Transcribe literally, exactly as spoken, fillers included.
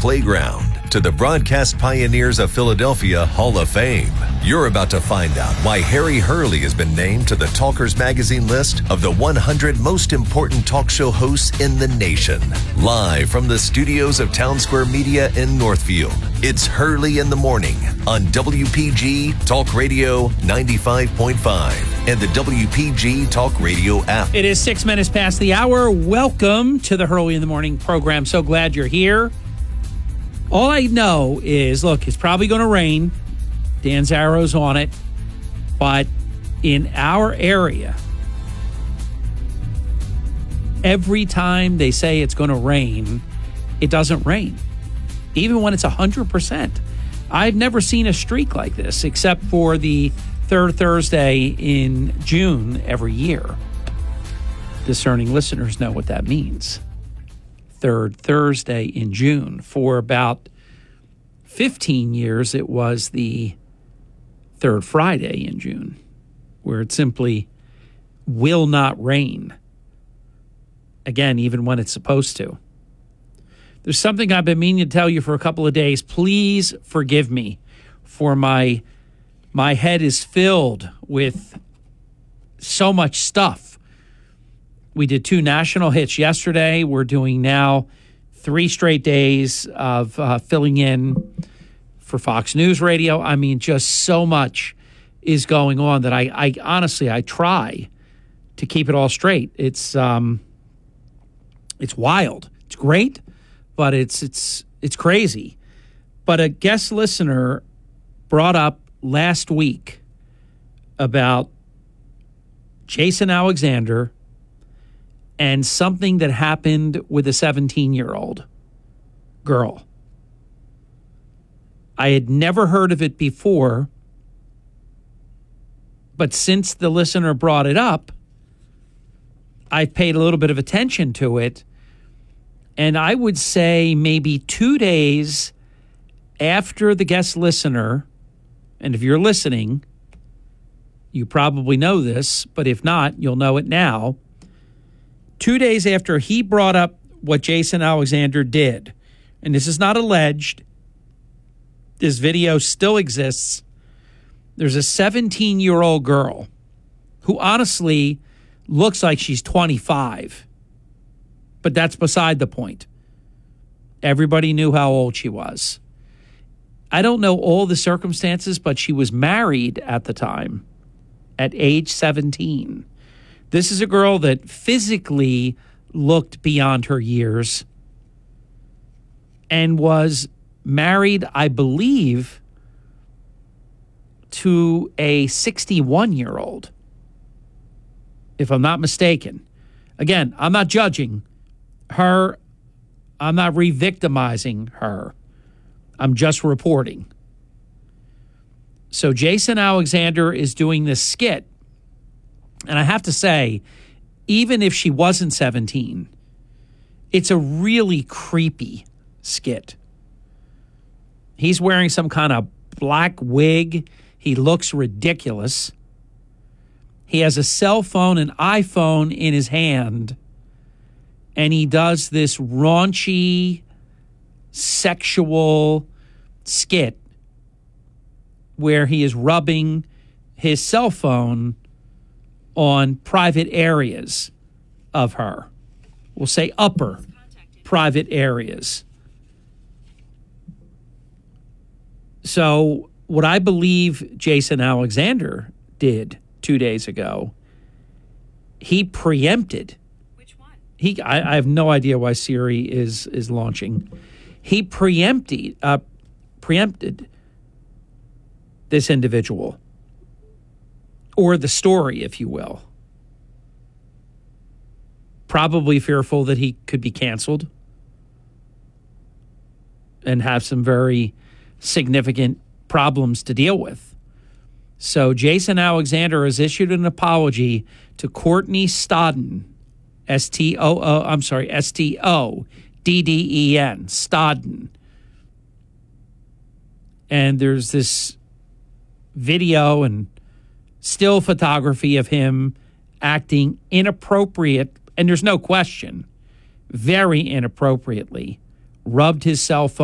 playground to the broadcast pioneers of Philadelphia Hall of Fame. You're about to find out why Harry Hurley has been named to the Talkers Magazine list of the one hundred most important talk show hosts in the nation. Live from the studios of Town Square Media in Northfield, it's Hurley in the Morning on W P G Talk Radio ninety-five point five and the W P G Talk Radio app. It is six minutes past the hour. Welcome to the Hurley in the Morning program. So glad you're here. All I know is, look, it's probably going to rain. Dan Zarro's on it. But in our area, every time they say it's going to rain, it doesn't rain. Even when it's one hundred percent. I've never seen a streak like this, except for the third Thursday in June every year. Discerning listeners know what that means. Third Thursday in June. For about fifteen years, it was the third Friday in June, where it simply will not rain. Again, even when it's supposed to. There's something I've been meaning to tell you for a couple of days. Please forgive me for my my head is filled with so much stuff. We did two national hits yesterday. We're doing now three straight days of uh, filling in for Fox News Radio. I mean, just so much is going on that I, I honestly, I try to keep it all straight. It's um, it's wild. It's great, but it's it's it's crazy. But a guest listener brought up last week about Jason Alexander and something that happened with a seventeen-year-old girl. I had never heard of it before, but since the listener brought it up, I've paid a little bit of attention to it, and I would say maybe two days after the guest listener, and if you're listening, you probably know this, but if not, you'll know it now. Two days after he brought up what Jason Alexander did, and this is not alleged, this video still exists. There's a seventeen-year-old girl who honestly looks like she's twenty-five, but that's beside the point. Everybody knew how old she was. I don't know all the circumstances, but she was married at the time at age seventeen. This is a girl that physically looked beyond her years and was married, I believe, to a sixty-one-year-old, if I'm not mistaken. Again, I'm not judging her. I'm not re-victimizing her. I'm just reporting. So Jason Alexander is doing this skit. And I have to say, even if she wasn't seventeen, it's a really creepy skit. He's wearing some kind of black wig. He looks ridiculous. He has a cell phone, an iPhone in his hand, and he does this raunchy, sexual skit where he is rubbing his cell phone on private areas of her. We'll say upper private areas. So what I believe Jason Alexander did two days ago, he preempted. Which one? He, I, I have no idea why Siri is is launching. He preempted, uh, preempted this individual, or the story, if you will. Probably fearful that he could be canceled and have some very significant problems to deal with. So Jason Alexander has issued an apology to Courtney Stodden, S T O O, I'm sorry, S T O D D E N, Stodden. And there's this video and still photography of him acting inappropriate, and there's no question, very inappropriately, rubbed his cell phone